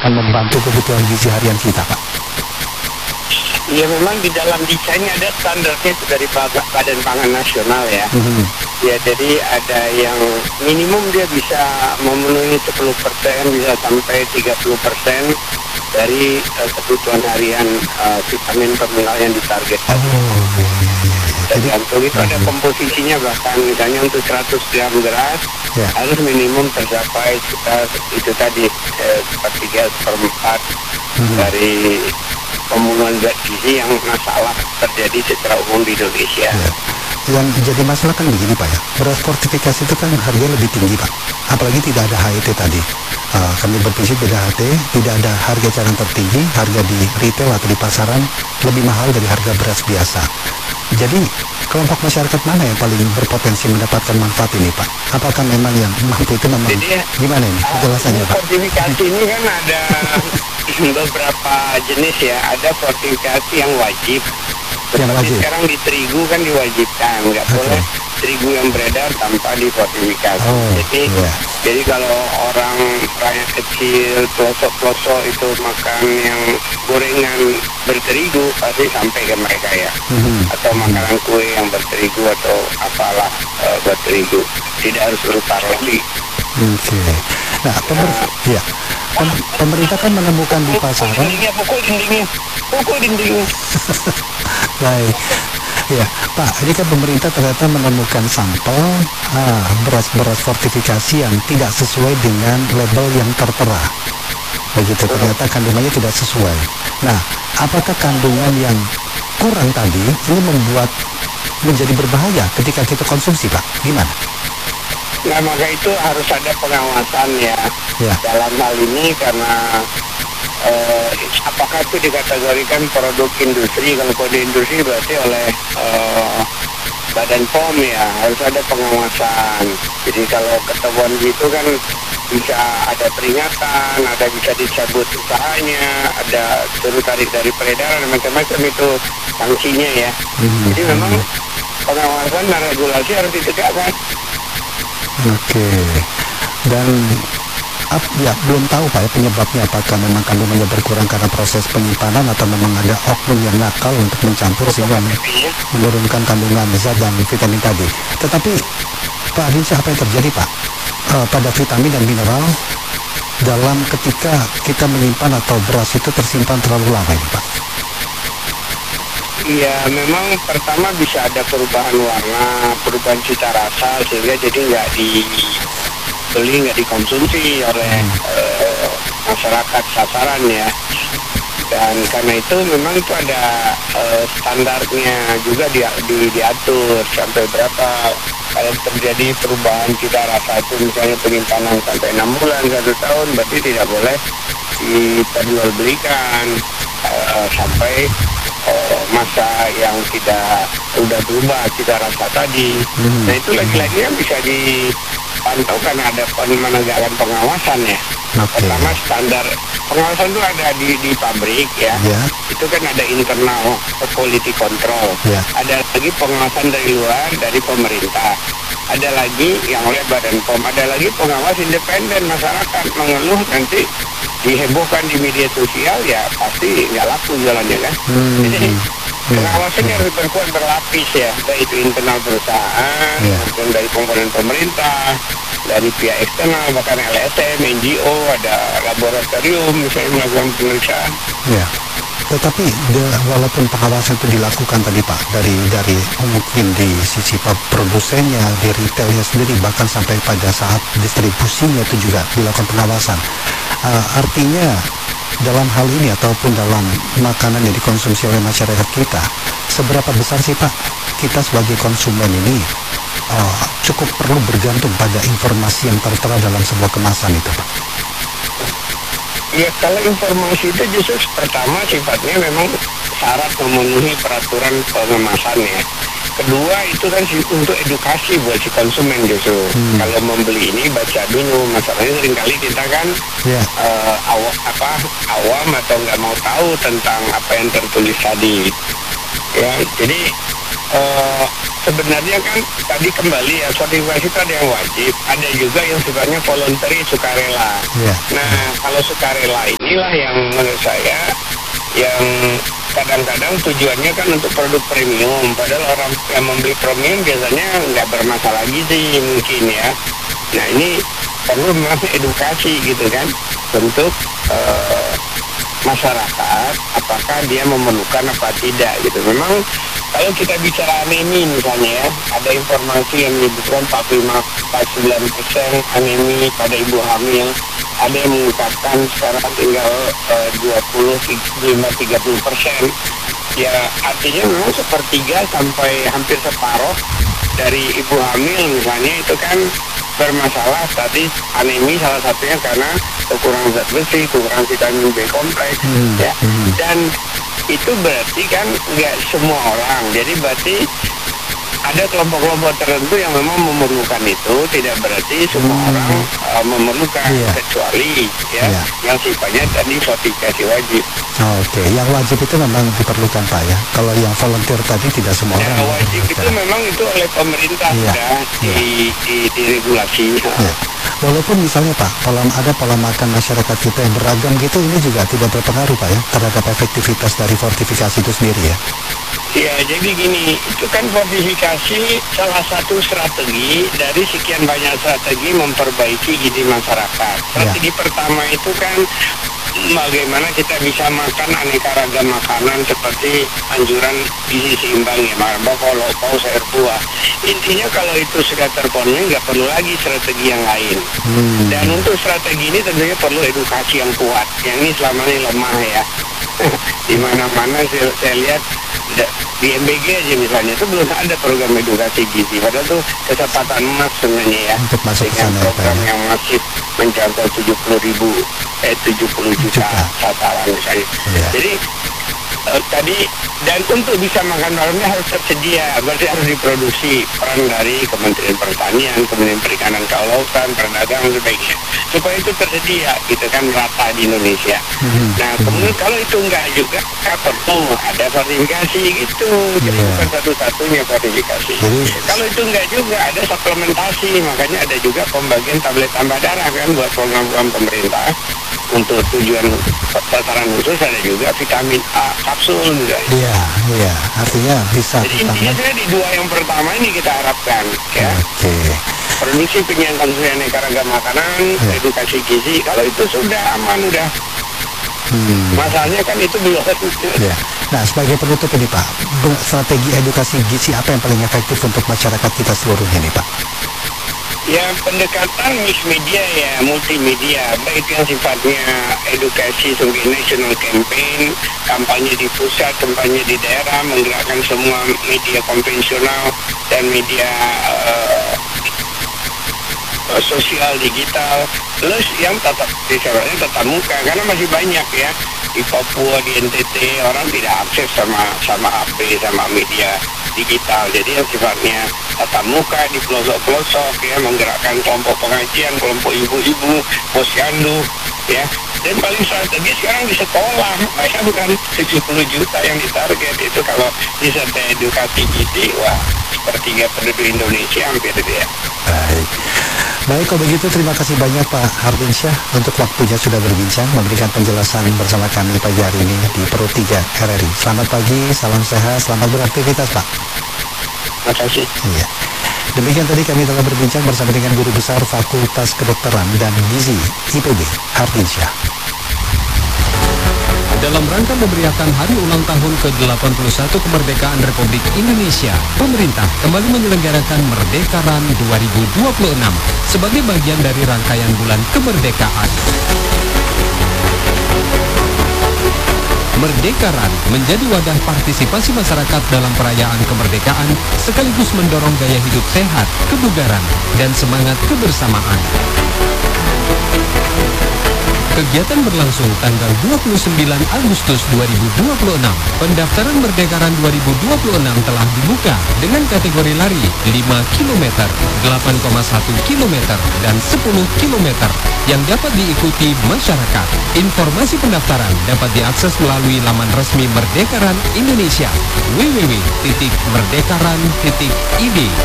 akan membantu kebutuhan gizi harian kita, Pak? Ya memang di dalam desainnya ada standarnya itu dari Badan Pangan Nasional ya. Ya jadi ada yang minimum dia bisa memenuhi 10%, bisa sampai 30% dari kebutuhan harian vitamin per mineral yang ditargetkan. Tergantung itu ada komposisinya, bahkan misalnya untuk 100 gram beras harus minimum tercapai sekitar itu tadi sepertiga seperempat dari pembunuhan zat gizi yang masalah terjadi secara umum di Indonesia. Yang jadi masalah kan begini Pak ya, beras fortifikasi itu kan harganya lebih tinggi Pak, apalagi tidak ada HET tadi. Kami berprinsip beda HET, tidak ada harga eceran tertinggi, harga di retail atau di pasaran lebih mahal dari harga beras biasa. Jadi kelompok masyarakat mana yang paling berpotensi mendapatkan manfaat ini Pak? Apakah memang yang mampu itu memang gimana ini penjelasannya Pak? Fortifikasi ini kan ada beberapa jenis ya, ada fortifikasi yang wajib. Seperti sekarang di terigu kan diwajibkan, nggak boleh terigu yang beredar tanpa difortifikasi. Jadi kalau orang rakyat kecil, pelosok-pelosok itu makan yang gorengan berterigu pasti sampai ke mereka ya. Atau makanan kue yang berterigu atau apalah berterigu, tidak harus berupa roti. Nah, pemerintah kan menemukan di pasaran. Pukul dindingnya. Baik, ya Pak, ini kan pemerintah ternyata menemukan sampel beras-beras fortifikasi yang tidak sesuai dengan label yang tertera. Begitu, ternyata kandungannya tidak sesuai. Nah, apakah kandungan yang kurang tadi ini membuat menjadi berbahaya ketika kita konsumsi, Pak? Gimana? Nah, maka itu harus ada pengawasan ya. Dalam hal ini karena apakah itu dikategorikan produk industri? Kalau kode industri berarti oleh Badan POM ya, harus ada pengawasan. Jadi kalau ketahuan gitu kan bisa ada peringatan, ada bisa dicabut usahanya, ada suruh tarik dari peredaran, macam-macam itu sanksinya ya. Jadi memang pengawasan dan regulasi harus ditegakkan. Dan ya belum tahu Pak ya penyebabnya, apakah memang kandungannya berkurang karena proses penyimpanan atau memang ada oknum yang nakal untuk mencampur sehingga menurunkan kandungan zat dan vitamin tadi. Tetapi Pak Adinsyah, apa yang terjadi Pak pada vitamin dan mineral dalam ketika kita menyimpan atau beras itu tersimpan terlalu lama ini Pak? Iya, memang pertama bisa ada perubahan warna, perubahan cita rasa, sehingga jadi nggak nggak dikonsumsi oleh masyarakat sasaran ya. Dan karena itu memang itu ada standarnya juga diatur sampai berapa. Kalau terjadi perubahan cita rasa itu misalnya penyimpanan sampai 6 bulan, 1 tahun, berarti tidak boleh diperjualbelikan sampai masa yang tidak udah berubah cita rasa tadi. Nah itu lagi-lagi yang bisa dipantau karena ada menegakkan pengawasan ya. Pertama standar pengawasan itu ada di pabrik ya. Itu kan ada internal quality control. Ada lagi pengawasan dari luar dari pemerintah. Ada lagi yang oleh Badan POM. Ada lagi pengawas independen, masyarakat mengeluh nanti dihebohkan di media sosial ya pasti nggak laku jualannya kan. Jadi pengawasannya harus berlapis ya, baik itu internal perusahaan, dan dari komponen pemerintah, dari pihak eksternal, bahkan LSM, NGO, ada laboratorium misalnya melakukan pemeriksaan. Tetapi walaupun pengawasan itu dilakukan tadi Pak dari mungkin di sisi produsennya, di retailnya sendiri, bahkan sampai pada saat distribusinya itu juga dilakukan pengawasan. Artinya dalam hal ini ataupun dalam makanan yang dikonsumsi oleh masyarakat kita, seberapa besar sih Pak kita sebagai konsumen ini cukup perlu bergantung pada informasi yang tertera dalam sebuah kemasan itu Pak? Ya kalau informasi itu justru pertama sifatnya memang syarat memenuhi peraturan pengemasan ya. Kedua itu kan untuk edukasi buat si konsumen justru. Kalau membeli ini baca dulu, masalahnya seringkali kita kan awam atau nggak mau tahu tentang apa yang tertulis tadi. Ya jadi sebenarnya kan tadi kembali ya, sertifikasi itu ada yang wajib, ada juga yang sifatnya voluntary, sukarela. Nah, kalau sukarela inilah yang menurut saya yang kadang-kadang tujuannya kan untuk produk premium, padahal orang yang membeli premium biasanya nggak bermasalah gizi mungkin ya. Nah, ini perlu memang edukasi gitu kan untuk masyarakat, apakah dia memerlukan apa tidak gitu. Memang kalau kita bicara anemi misalnya ya, ada informasi yang menyebutkan 45-49% anemi pada ibu hamil, ada yang mengungkapkan sekarang tinggal 25-30%. Ya artinya memang sepertiga sampai hampir separuh dari ibu hamil misalnya itu kan bermasalah tadi anemi, salah satunya karena kekurangan zat besi, kekurangan vitamin B kompleks ya. Dan itu berarti kan nggak semua orang, jadi berarti ada kelompok-kelompok tertentu yang memang memerlukan itu, tidak berarti semua orang memerlukan, kecuali yang sifatnya tadi sertifikasi wajib. Oke, yang wajib itu memang diperlukan Pak ya. Kalau yang volunteer tadi tidak semua orang. Yang wajib itu memang itu oleh pemerintah sudah diregulasi. Walaupun misalnya Pak, ada pola makan masyarakat kita yang beragam gitu, ini juga tidak berpengaruh Pak ya terhadap efektivitas dari fortifikasi itu sendiri ya. Ya, jadi gini, itu kan fortifikasi salah satu strategi dari sekian banyak strategi memperbaiki gizi masyarakat. Strategi pertama itu kan bagaimana kita bisa makan aneka ragam makanan seperti anjuran gizi seimbang ya, bakso, paus, sayur buah. Intinya kalau itu sudah terpenuhi nggak perlu lagi strategi yang lain. Dan untuk strategi ini tentunya perlu edukasi yang kuat. Yang ini selama ini lemah ya. Di mana-mana saya lihat di MBG aja misalnya itu belum ada program edukasi gizi, padahal itu kesempatan emas sebenarnya ya, untuk masuk dengan program yang masif menjangkau 70 juta sasaran misalnya. Jadi tadi dan untuk bisa makan malamnya harus tersedia, berarti harus diproduksi. Peran dari Kementerian Pertanian, Kementerian Perikanan Kelautan, Perdagangan sebaiknya supaya itu tersedia, gitu kan, merata di Indonesia. Nah, kemudian kalau itu enggak juga perlu ada sertifikasi gitu, jadi bukan satu-satunya sertifikasi. Kalau itu enggak juga ada suplementasi, makanya ada juga pembagian tablet tambah darah kan buat program-program pemerintah. Untuk tujuan sasaran khusus ada juga vitamin A kapsul juga. Iya, artinya bisa. Jadi intinya di dua yang pertama ini kita harapkan ya. Produksi penyiaran konsumsi aneka ragam makanan, edukasi gizi, kalau itu sudah aman udah. Masalahnya kan itu belum. Nah, sebagai penutup ini Pak, strategi edukasi gizi apa yang paling efektif untuk masyarakat kita seluruhnya nih Pak? Ya, pendekatan mix media ya, multimedia, baik yang sifatnya edukasi sebagai national campaign, kampanye di pusat, kampanye di daerah, menggerakkan semua media konvensional dan media sosial digital, plus yang tatap muka, karena masih banyak ya di Papua, di NTT orang tidak akses sama HP, sama media digital. Jadi yang sifatnya tatap muka di pelosok-pelosok ya, menggerakkan kelompok pengajian, kelompok ibu-ibu, posyandu ya. Dan paling strategis sekarang di sekolah, saya bukan 70 juta yang ditarget itu, kalau disertai edukasi gizi, wah sepertiga penduduk Indonesia hampir dia. Baik, kalau begitu terima kasih banyak Pak Hardinsyah untuk waktunya sudah berbincang, memberikan penjelasan bersama kami pagi hari ini di Pro 3 RRI. Selamat pagi, salam sehat, selamat beraktivitas Pak. Terima kasih. Iya. Demikian tadi kami telah berbincang bersama dengan Guru Besar Fakultas Kedokteran dan Gizi IPB, Hardinsyah. Dalam rangka memeriahkan hari ulang tahun ke-81 kemerdekaan Republik Indonesia, pemerintah kembali menyelenggarakan Merdeka Run 2026 sebagai bagian dari rangkaian bulan kemerdekaan. Merdeka Run menjadi wadah partisipasi masyarakat dalam perayaan kemerdekaan sekaligus mendorong gaya hidup sehat, kebugaran, dan semangat kebersamaan. Kegiatan berlangsung tanggal 29 Agustus 2026. Pendaftaran Merdekaran 2026 telah dibuka dengan kategori lari 5 km, 8,1 km, dan 10 km yang dapat diikuti masyarakat. Informasi pendaftaran dapat diakses melalui laman resmi Merdekaran Indonesia www.merdekaran.id.